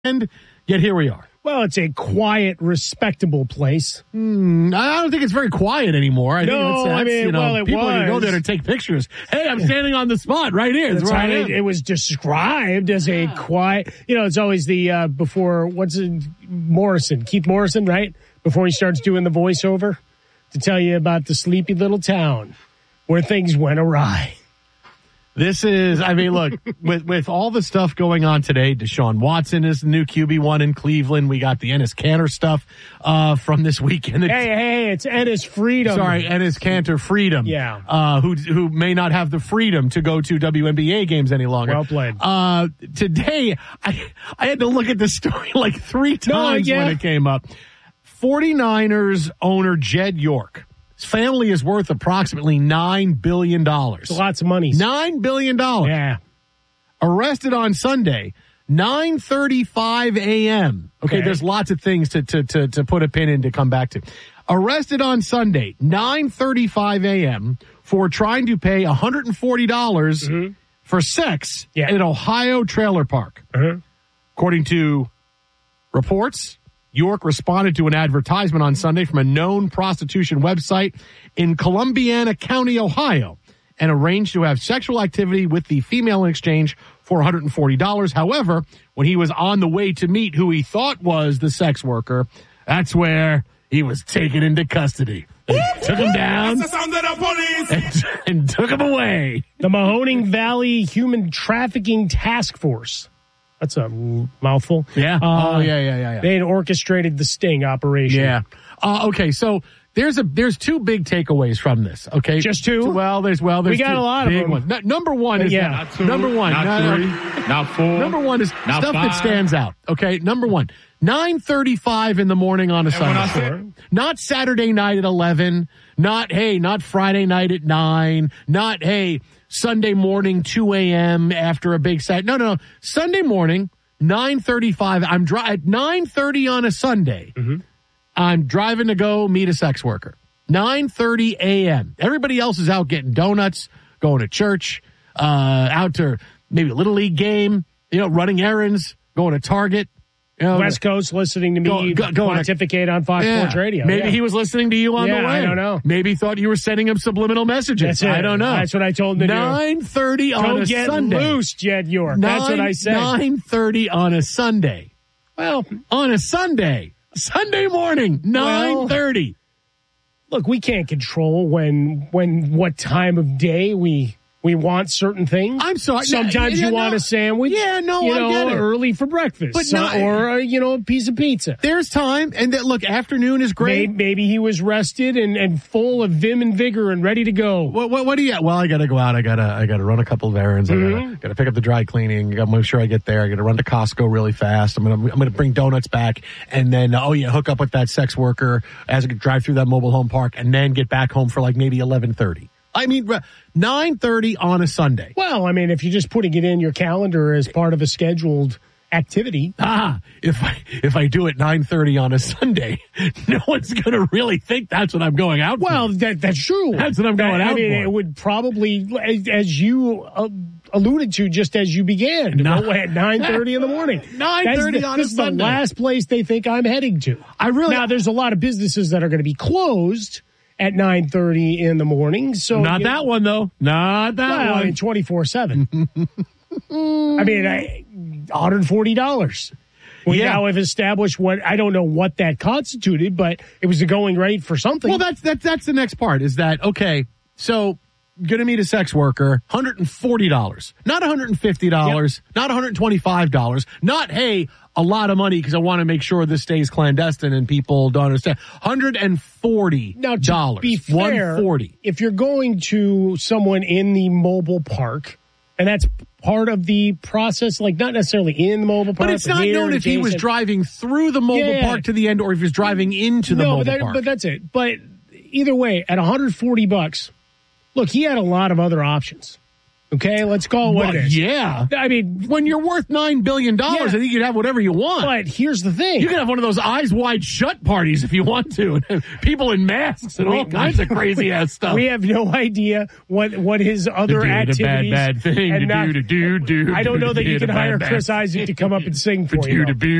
And yet here we are. Well, it's a quiet, respectable place. I don't think it's very quiet anymore. I think it people was. can go there to take pictures. Hey, I'm standing on the spot right here. That's right. It was described as a quiet. It's always the before. Keith Morrison, right? Before he starts doing the voiceover to tell you about the sleepy little town where things went awry. This is, look, with all the stuff going on today, Deshaun Watson is the new QB1 in Cleveland. We got the Enes Kanter stuff from this weekend. Hey, it's Enes Freedom. Sorry, Enes Kanter Freedom. Yeah. Who may not have the freedom to go to WNBA games any longer. Well played. Today, I had to look at this story like 3 times when it came up. 49ers owner Jed York. His family is worth approximately $9 billion. It's lots of money. $9 billion. Yeah. Arrested on Sunday, 9:35 a.m. Okay, there's lots of things to put a pin in to come back to. Arrested on Sunday, 9:35 a.m. for trying to pay $140 for sex in an Ohio trailer park. According to reports, York responded to an advertisement on Sunday from a known prostitution website in Columbiana County, Ohio, and arranged to have sexual activity with the female in exchange for $140. However, when he was on the way to meet who he thought was the sex worker, that's where he was taken into custody. They took him down and took him away. The Mahoning Valley Human Trafficking Task Force. That's a mouthful. Yeah. Yeah. They had orchestrated the sting operation. Yeah. Okay. So there's 2 big takeaways from this. Okay. Just 2? Well, there's we got a lot of them. Ones. Number one is not 2, number one, not 3, not 4. Number one is not stuff 5. that stands out. Okay. Number one, 9:35 in the morning on a Sunday. Not Saturday night at 11. Not Friday night at 9. Not Sunday morning, 2 a.m. after a big site. No. Sunday morning, 9:35. At 9:30 on a Sunday. I'm driving to go meet a sex worker. 9:30 a.m. Everybody else is out getting donuts, going to church, out to maybe a Little League game, running errands, going to Target. West Coast listening to me pontificate on Fox Sports Radio. Maybe he was listening to you on the way. I don't know. Maybe he thought you were sending him subliminal messages. That's it. I don't know. That's what I told him to 9:30 on a get Sunday. Loose, Jed York. That's what I said. 9:30 on a Sunday. Well, on a Sunday morning, 9:30. Look, we can't control what time of day we want certain things. I'm sorry. Sometimes you want a sandwich. Yeah, I get it. Early for breakfast. But or a piece of pizza. There's time. And look, afternoon is great. Maybe he was rested and full of vim and vigor and ready to go. What do you? Well, I got to go out. I got to run a couple of errands. I got to pick up the dry cleaning. I got to make sure I get there. I got to run to Costco really fast. I'm going to bring donuts back and then hook up with that sex worker as I drive through that mobile home park and then get back home for like maybe 11:30. 9:30 on a Sunday. Well, if you're just putting it in your calendar as part of a scheduled activity. If I do it 9:30 on a Sunday, no one's going to really think that's what I'm going out for. Well, that's true. That's what I'm going out for. It would probably, as you alluded to just as you began, at 9:30 in the morning. 9:30 on a Sunday. This is the last place they think I'm heading to. Now, there's a lot of businesses that are going to be closed at 9:30 in the morning. So not that one, though. Not that one. 24/7. $140. We now have established I don't know what that constituted, but it was a going rate for something. Well, that's the next part is that, okay, so going to meet a sex worker, $140, not $150, not $125, not, hey, a lot of money because I want to make sure this stays clandestine and people don't understand. $140. Now, to be fair, $140. If you're going to someone in the mobile park, and that's part of the process, like not necessarily in the mobile park. But it's not known if he was driving through the mobile park to the end or if he was driving into the mobile park. But that's it. But either way, at $140, look, he had a lot of other options. Okay, let's call it what it is. Yeah. I mean, When you're worth $9 billion, I think you'd have whatever you want. but here's the thing. You can have one of those eyes wide shut parties if you want to. People in masks and all kinds of crazy ass stuff. We have no idea what his other activities. Bad thing and to do. I don't know that you can hire Chris Isaac to come up and sing for you.